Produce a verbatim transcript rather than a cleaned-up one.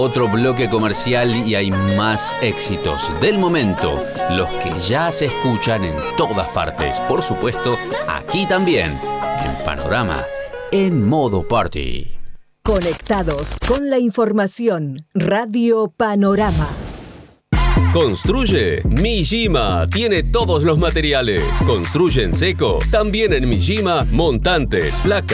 otro bloque comercial y hay más éxitos del momento, los que ya se escuchan en todas partes, por supuesto, aquí también, en Panorama, en modo party. Conectados con la información, Radio Panorama. Construye Mijima, tiene todos los materiales. Construye en seco, también en Mijima, montantes, placas.